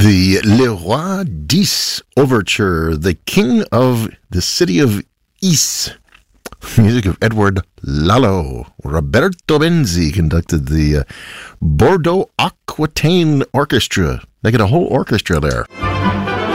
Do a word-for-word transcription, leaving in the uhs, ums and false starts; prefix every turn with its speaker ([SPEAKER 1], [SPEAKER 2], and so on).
[SPEAKER 1] The Le Roi dix Overture, The King of the City of Is. Music of Edward Lalo. Roberto Benzi conducted the uh, Bordeaux Aquitaine Orchestra. They get a whole orchestra there.